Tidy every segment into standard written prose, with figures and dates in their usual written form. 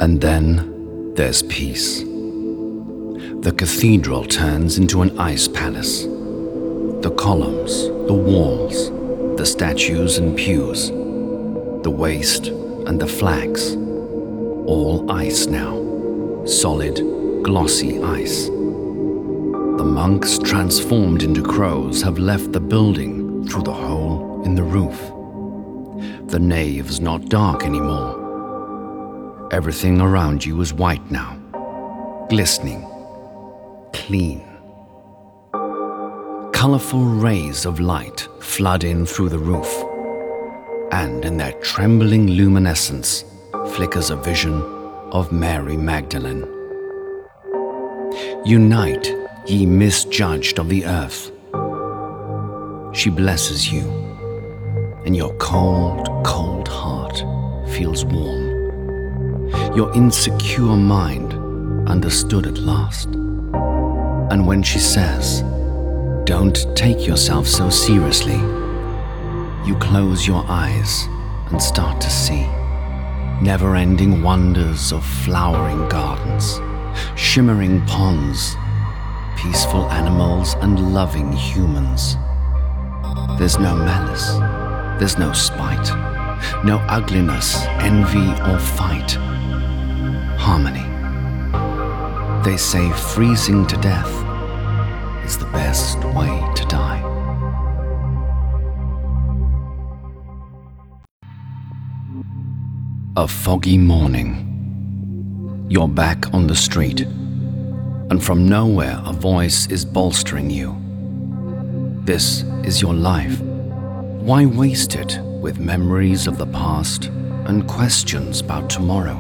And then there's peace. The cathedral turns into an ice palace. The columns, the walls, the statues and pews, the waste and the flags, all ice now, solid, glossy ice. The monks transformed into crows have left the building through the hole in the roof. The nave's not dark anymore. Everything around you is white now, glistening, clean. Colorful rays of light flood in through the roof, and in their trembling luminescence flickers a vision of Mary Magdalene. Unite, ye misjudged of the earth. She blesses you, and your cold, cold heart feels warm. Your insecure mind understood at last. And when she says, "Don't take yourself so seriously," you close your eyes and start to see never-ending wonders of flowering gardens, shimmering ponds, peaceful animals and loving humans. There's no malice, there's no spite, no ugliness, envy or fight. Harmony. They say freezing to death is the best way to die. A foggy morning. You're back on the street, and from nowhere a voice is bolstering you. This is your life. Why waste it with memories of the past and questions about tomorrow?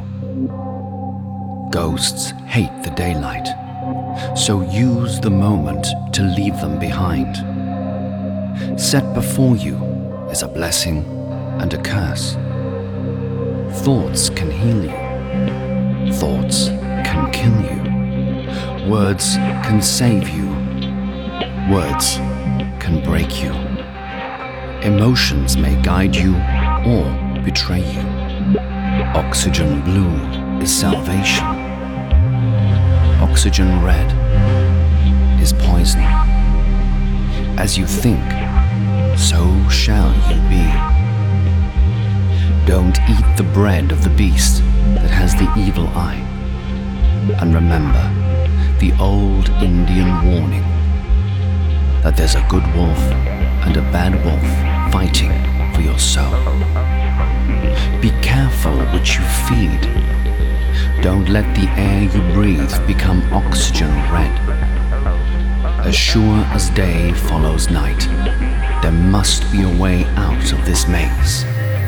Ghosts hate the daylight, so use the moment to leave them behind. Set before you is a blessing and a curse. Thoughts can heal you. Thoughts can kill you. Words can save you. Words can break you. Emotions may guide you or betray you. Oxygen blue is salvation. Oxygen red is poison. As you think, so shall you be. Don't eat the bread of the beast that has the evil eye. And remember the old Indian warning that there's a good wolf and a bad wolf fighting for your soul. Be careful which you feed. Don't let the air you breathe become oxygen red. As sure as day follows night, there must be a way out of this maze.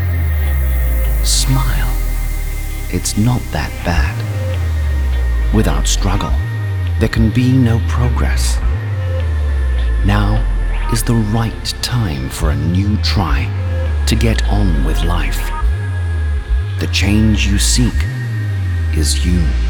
Smile. It's not that bad. Without struggle, there can be no progress. Now is the right time for a new try to get on with life. The change you seek is you.